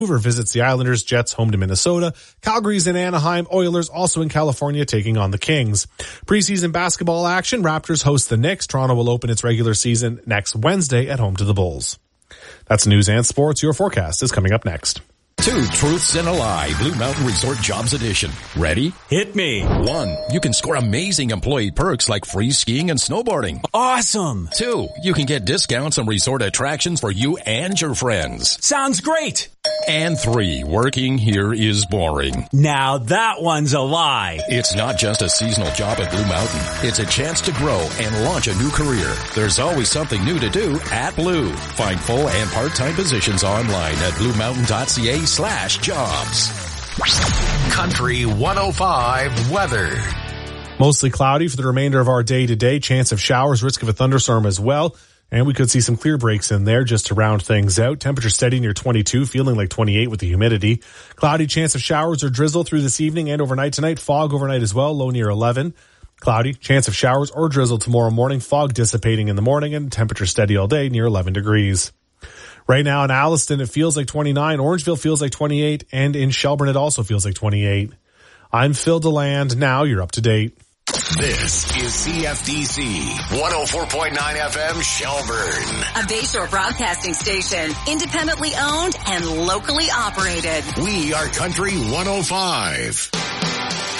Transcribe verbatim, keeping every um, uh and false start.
Vancouver visits the Islanders, Jets home to Minnesota, Calgary's in Anaheim, Oilers also in California taking on the Kings. Preseason basketball action, Raptors host the Knicks. Toronto will open its regular season next Wednesday at home to the Bulls. That's news and sports. Your forecast is coming up next. Two truths and a lie. Blue Mountain Resort Jobs Edition. Ready? Hit me. One, you can score amazing employee perks like free skiing and snowboarding. Awesome. Two, you can get discounts on resort attractions for you and your friends. Sounds great. And three, working here is boring. Now that one's a lie. It's not just a seasonal job at Blue Mountain. It's a chance to grow and launch a new career. There's always something new to do at Blue. Find full and part-time positions online at bluemountain.ca slash jobs. Country one oh five weather. Mostly cloudy for the remainder of our day today. Chance of showers, risk of a thunderstorm as well. And we could see some clear breaks in there just to round things out. Temperature steady near twenty-two, feeling like twenty-eight with the humidity. Cloudy, chance of showers or drizzle through this evening and overnight tonight. Fog overnight as well, low near eleven. Cloudy, chance of showers or drizzle tomorrow morning. Fog dissipating in the morning and temperature steady all day near eleven degrees. Right now in Alliston, it feels like twenty-nine. Orangeville feels like twenty-eight. And in Shelburne, it also feels like twenty-eight. I'm Phil DeLand. Now you're up to date. This is C F D C one oh four point nine F M Shelburne. A Bayshore broadcasting station, independently owned and locally operated. We are Country one oh five.